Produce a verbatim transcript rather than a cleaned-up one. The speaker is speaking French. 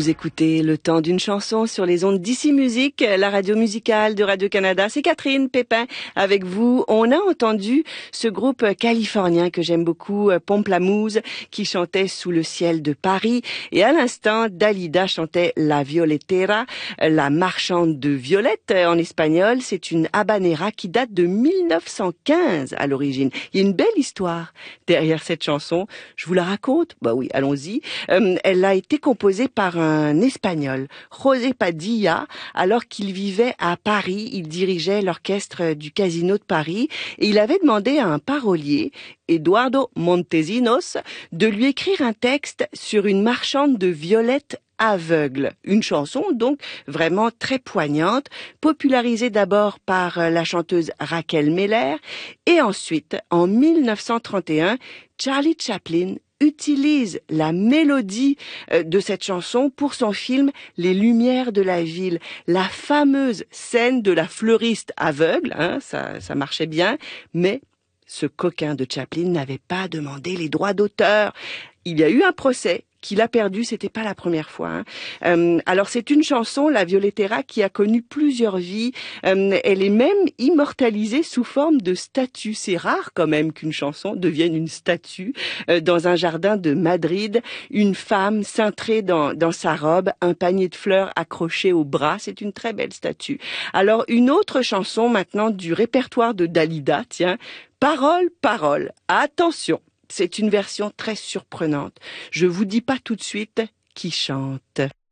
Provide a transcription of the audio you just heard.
Vous écoutez Le Temps d'une chanson sur les ondes d'Ici Musique, la radio musicale de Radio-Canada. C'est Catherine Pépin avec vous. On a entendu ce groupe californien que j'aime beaucoup, Pomplamoose, qui chantait Sous le ciel de Paris. Et à l'instant, Dalida chantait La Violetera, la marchande de violettes en espagnol. C'est une habanera qui date de mille neuf cent quinze à l'origine. Il y a une belle histoire derrière cette chanson. Je vous la raconte? Bah oui, allons-y. Euh, elle a été composée par un Espagnol, José Padilla, alors qu'il vivait à Paris. Il dirigeait l'orchestre du Casino de Paris et il avait demandé à un parolier, Eduardo Montesinos, de lui écrire un texte sur une marchande de violettes aveugle. Une chanson donc vraiment très poignante, popularisée d'abord par la chanteuse Raquel Meller et ensuite, en mille neuf cent trente et un, Charlie Chaplin utilise la mélodie de cette chanson pour son film Les Lumières de la ville. La fameuse scène de la fleuriste aveugle, hein, ça, ça marchait bien, mais ce coquin de Chaplin n'avait pas demandé les droits d'auteur. Il y a eu un procès qu'il a perdu, c'était pas la première fois. Hein. Euh, alors c'est une chanson, La Violetera, qui a connu plusieurs vies. Euh, elle est même immortalisée sous forme de statue. C'est rare quand même qu'une chanson devienne une statue. Euh, dans un jardin de Madrid, une femme cintrée dans, dans sa robe, un panier de fleurs accroché au bras. C'est une très belle statue. Alors une autre chanson maintenant du répertoire de Dalida, tiens, Parole, parole. Attention! C'est une version très surprenante. Je vous dis pas tout de suite qui chante.